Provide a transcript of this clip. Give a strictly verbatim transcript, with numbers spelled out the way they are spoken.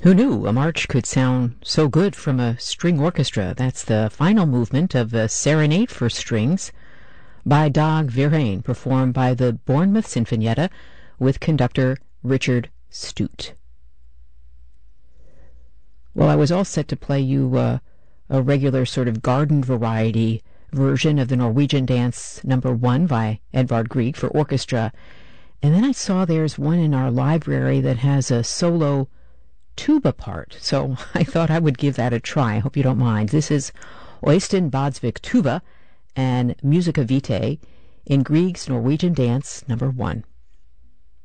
Who knew a march could sound so good from a string orchestra? That's the final movement of a Serenade for Strings by Dag Verheyen, performed by the Bournemouth Sinfonietta with conductor Richard Stute. Well, I was all set to play you uh, a regular sort of garden variety version of the Norwegian Dance Number One by Edvard Grieg for orchestra, and then I saw there's one in our library that has a solo tuba part, so I thought I would give that a try. I hope you don't mind. This is Øystein Badsvik tuba and Musica Vitae in Grieg's Norwegian Dance Number One.